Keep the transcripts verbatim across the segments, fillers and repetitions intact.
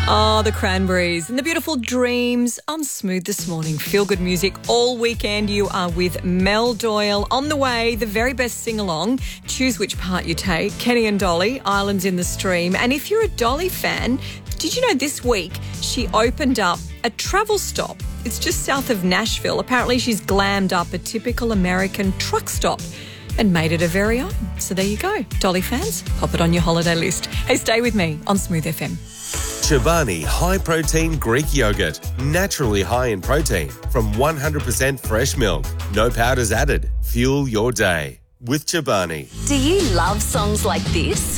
Oh, the Cranberries and the beautiful Dreams on Smooth this morning. Feel good music all weekend. You are with Mel Doyle. On the way, the very best sing-along. Choose which part you take. Kenny and Dolly, Islands in the Stream. And if you're a Dolly fan, did you know this week she opened up a travel stop? It's just south of Nashville. Apparently she's glammed up a typical American truck stop and made it her very own. So there you go. Dolly fans, pop it on your holiday list. Hey, stay with me on Smooth F M. Chobani High Protein Greek Yogurt. Naturally high in protein from one hundred percent fresh milk. No powders added. Fuel your day with Chobani. Do you love songs like this?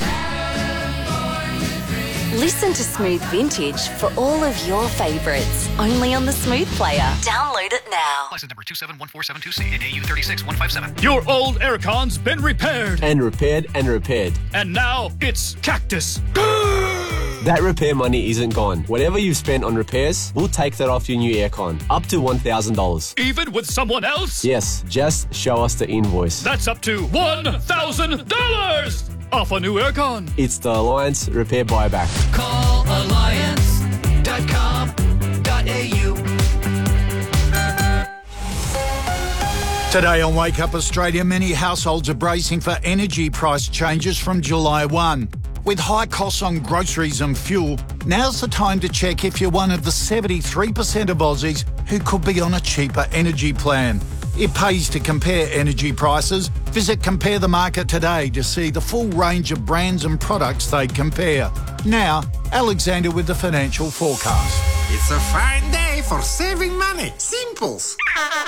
Listen to Smooth Vintage for all of your favourites. Only on the Smooth Player. Download it now. License number two seven one four seven two C and A U three six one five seven. Your old aircon's been repaired. And repaired and repaired. And now it's Cactus. That repair money isn't gone. Whatever you've spent on repairs, we'll take that off your new aircon. Up to one thousand dollars. Even with someone else? Yes, just show us the invoice. That's up to one thousand dollars off a new aircon. It's the Alliance Repair Buyback. Call alliance dot com dot a u. Today on Wake Up Australia, many households are bracing for energy price changes from July first. With high costs on groceries and fuel, now's the time to check if you're one of the seventy-three percent of Aussies who could be on a cheaper energy plan. It pays to compare energy prices. Visit Compare the Market today to see the full range of brands and products they compare. Now, Alexander with the financial forecast. It's a fine day for saving money. Simples.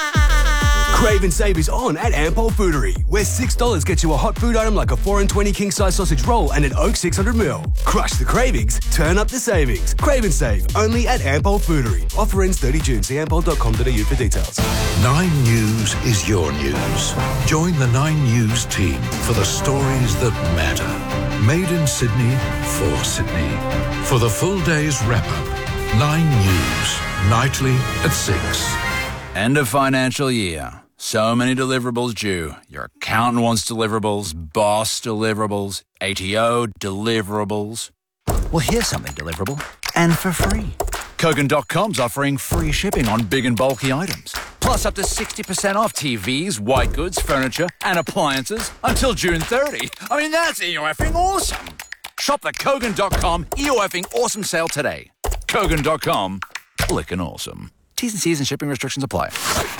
Crave and save is on at Ampol Foodery, where six dollars gets you a hot food item like a four and twenty king-size sausage roll and an Oak six hundred milliliters. Crush the cravings, turn up the savings. Crave and save, only at Ampol Foodery. Offer ends thirty June. See ampol dot com dot a u for details. Nine News is your news. Join the Nine News team for the stories that matter. Made in Sydney, for Sydney. For the full day's wrap-up, Nine News, nightly at six. End of financial year. So many deliverables due. Your accountant wants deliverables, boss deliverables, A T O deliverables. Well, here's something deliverable and for free. Kogan dot com's offering free shipping on big and bulky items. Plus up to sixty percent off T Vs, white goods, furniture and appliances until June thirtieth. I mean, that's E O F-ing awesome. Shop the Kogan dot com E O F-ing awesome sale today. Kogan dot com, clickin' awesome. T's and C's and shipping restrictions apply.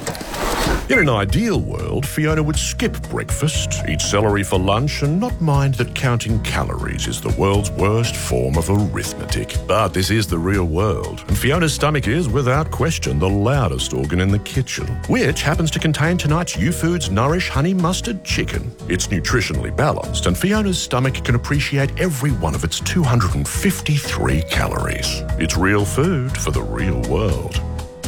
In an ideal world, Fiona would skip breakfast, eat celery for lunch, and not mind that counting calories is the world's worst form of arithmetic. But this is the real world, and Fiona's stomach is, without question, the loudest organ in the kitchen, which happens to contain tonight's U-Foods Nourish Honey Mustard Chicken. It's nutritionally balanced, and Fiona's stomach can appreciate every one of its two hundred fifty-three calories. It's real food for the real world.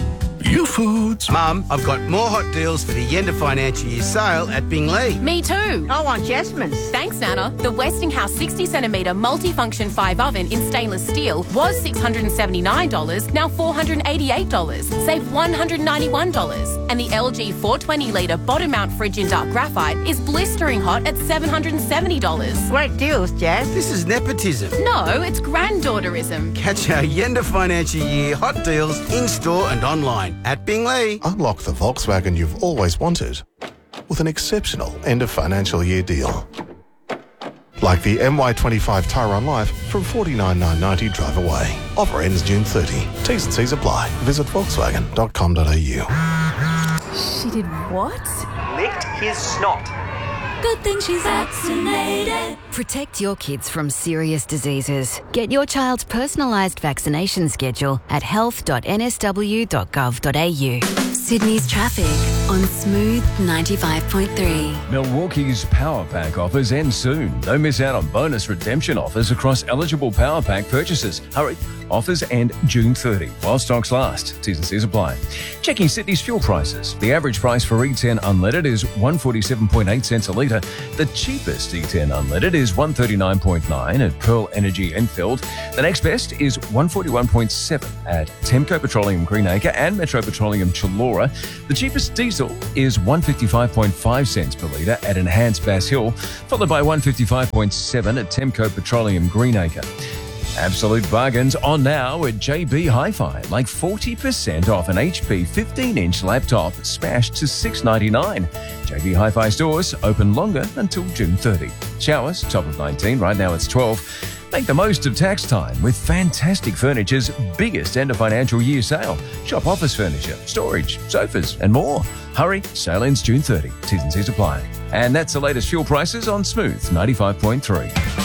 U-Foods. Mum, I've got more hot deals for the end of financial year sale at Bingley. Me too. I want Jasmine's. Thanks, Nana. The Westinghouse sixty centimetre multifunction five oven in stainless steel was six hundred seventy-nine dollars, now four hundred eighty-eight dollars. Save one hundred ninety-one dollars. And the L G four hundred twenty litre bottom mount fridge in dark graphite is blistering hot at seven hundred seventy dollars. Great deals, Jazz. This is nepotism. No, it's granddaughterism. Catch our end of financial year hot deals in-store and online at Bingley. Unlock the Volkswagen you've always wanted with an exceptional end of financial year deal. Like the M Y twenty-five Tyron Life from forty-nine thousand nine hundred ninety drive away. Offer ends June thirtieth. T's and C's apply. Visit volkswagen dot com dot a u. She did what? Licked his snot. Good thing she's vaccinated. Protect your kids from serious diseases. Get your child's personalised vaccination schedule at health dot n s w dot gov dot a u. Sydney's traffic on Smooth ninety-five point three. Milwaukee's Power Pack offers end soon. Don't miss out on bonus redemption offers across eligible Power Pack purchases. Hurry. Offers end June thirtieth while stocks last. T's and C's apply. Checking Sydney's fuel prices. The average price for E ten unleaded is one forty-seven point eight cents a litre. The cheapest E ten unleaded is one thirty-nine point nine at Pearl Energy Enfield. The next best is one forty-one point seven at Temco Petroleum Greenacre and Metro Petroleum Chullora. The cheapest diesel is one fifty-five point five cents per litre at Enhanced Bass Hill, followed by one fifty-five point seven at Temco Petroleum Greenacre. Absolute bargains on now at J B Hi-Fi, like forty percent off an H P fifteen-inch laptop smashed to six ninety-nine. J B Hi-Fi stores open longer until June thirtieth. Showers, top of nineteen, right now it's twelve. Make the most of tax time with Fantastic Furniture's biggest end of financial year sale. Shop office furniture, storage, sofas and more. Hurry, sale ends June thirtieth. T's and C's apply. And that's the latest fuel prices on Smooth ninety-five point three.